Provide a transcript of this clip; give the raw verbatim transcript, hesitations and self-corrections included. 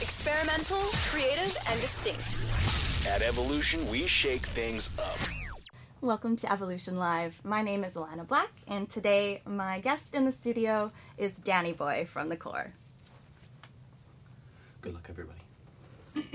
Experimental, creative, and distinct. At Evolution, we shake things up. Welcome to Evolution Live. My name is Alana Black, and today my guest in the studio is Danny Boy from The Core. Good luck, everybody.